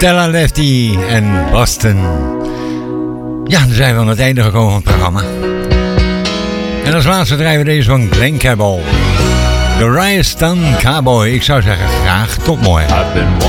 Stella Lefty en Boston. Ja, dan zijn we aan het einde gekomen van het programma. En als laatste draaien we deze van Glen Campbell. The Ryerson Cowboy. Ik zou zeggen graag tot morgen.